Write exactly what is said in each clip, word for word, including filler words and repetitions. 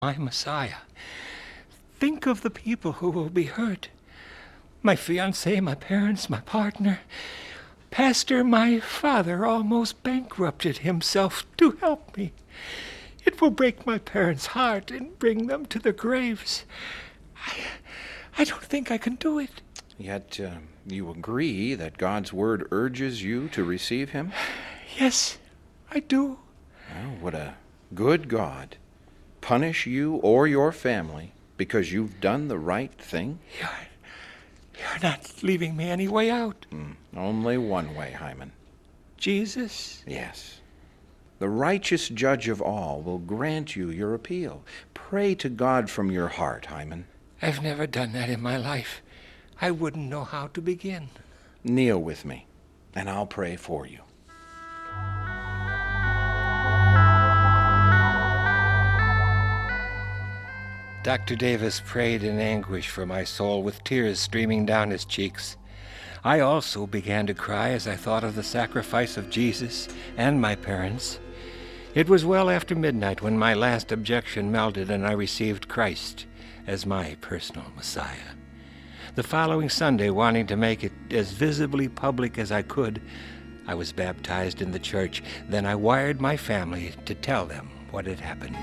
my Messiah. Think of the people who will be hurt. My fiancé, my parents, my partner. Pastor, my father almost bankrupted himself to help me. It will break my parents' heart and bring them to their graves. I, I don't think I can do it. Yet uh, you agree that God's word urges you to receive him? Yes, I do. Well, would a good God punish you or your family because you've done the right thing? You're, you're not leaving me any way out. Mm, only one way, Hyman. Jesus? Yes. The righteous judge of all will grant you your appeal. Pray to God from your heart, Hyman. I've never done that in my life. I wouldn't know how to begin. Kneel with me, and I'll pray for you. Doctor Davis prayed in anguish for my soul with tears streaming down his cheeks. I also began to cry as I thought of the sacrifice of Jesus and my parents. It was well after midnight when my last objection melted and I received Christ as my personal Messiah. The following Sunday, wanting to make it as visibly public as I could, I was baptized in the church. Then I wired my family to tell them what had happened.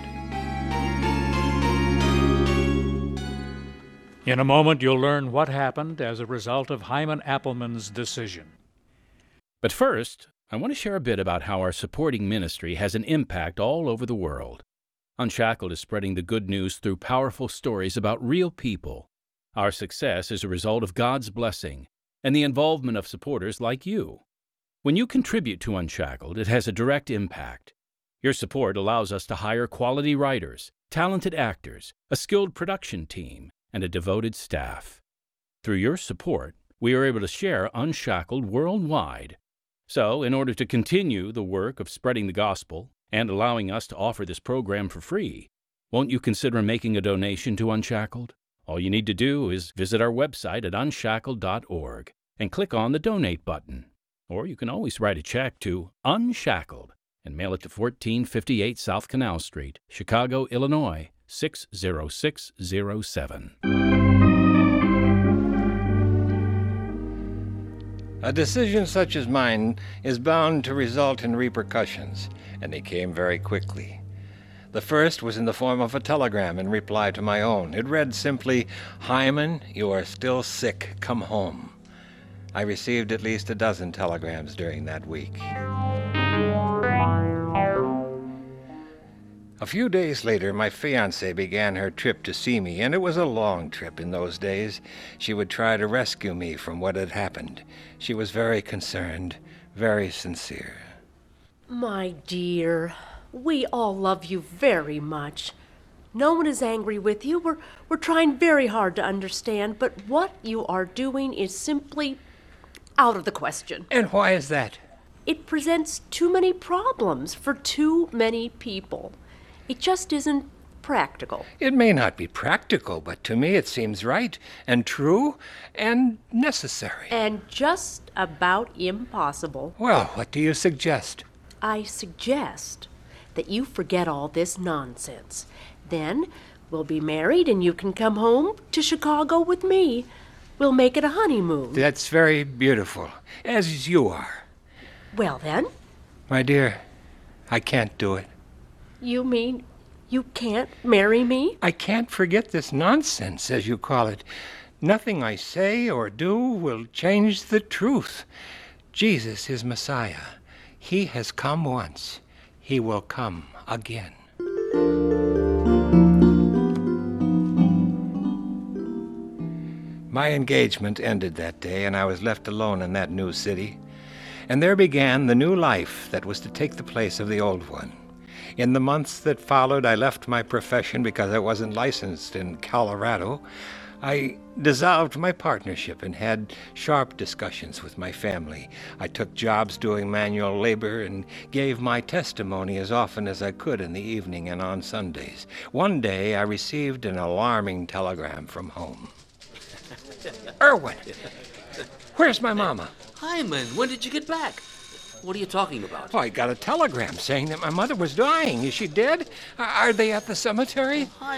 In a moment, you'll learn what happened as a result of Hyman Appleman's decision. But first, I want to share a bit about how our supporting ministry has an impact all over the world. Unshackled is spreading the good news through powerful stories about real people. Our success is a result of God's blessing and the involvement of supporters like you. When you contribute to Unshackled, it has a direct impact. Your support allows us to hire quality writers, talented actors, a skilled production team, and a devoted staff. Through your support, we are able to share Unshackled worldwide. So, in order to continue the work of spreading the gospel and allowing us to offer this program for free, won't you consider making a donation to Unshackled? All you need to do is visit our website at unshackled dot org and click on the Donate button. Or you can always write a check to Unshackled and mail it to fourteen fifty-eight South Canal Street, Chicago, Illinois, six zero six zero seven. A decision such as mine is bound to result in repercussions, and they came very quickly. The first was in the form of a telegram in reply to my own. It read simply, "Hyman, you are still sick. Come home." I received at least a dozen telegrams during that week. A few days later, my fiancée began her trip to see me, and it was a long trip in those days. She would try to rescue me from what had happened. She was very concerned, very sincere. My dear, we all love you very much. No one is angry with you. We're, we're trying very hard to understand, but what you are doing is simply out of the question. And why is that? It presents too many problems for too many people. It just isn't practical. It may not be practical, but to me it seems right and true and necessary. And just about impossible. Well, what do you suggest? I suggest that you forget all this nonsense. Then we'll be married and you can come home to Chicago with me. We'll make it a honeymoon. That's very beautiful, as you are. Well then? My dear, I can't do it. You mean you can't marry me? I can't forget this nonsense, as you call it. Nothing I say or do will change the truth. Jesus is Messiah. He has come once. He will come again. My engagement ended that day, and I was left alone in that new city. And there began the new life that was to take the place of the old one. In the months that followed, I left my profession because I wasn't licensed in Colorado. I dissolved my partnership and had sharp discussions with my family. I took jobs doing manual labor and gave my testimony as often as I could in the evening and on Sundays. One day, I received an alarming telegram from home. Erwin, where's my mama? Hyman, when did you get back? What are you talking about? Oh, I got a telegram saying that my mother was dying. Is she dead? Are they at the cemetery?